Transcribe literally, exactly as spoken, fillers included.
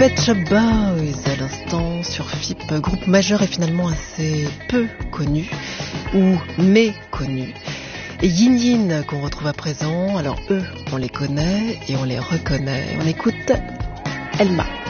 Pet Shop Boys à l'instant sur F I P, groupe majeur et finalement assez peu connu ou méconnu. Et Yin Yin qu'on retrouve à présent, alors eux on les connaît et on les reconnaît. On écoute Elma.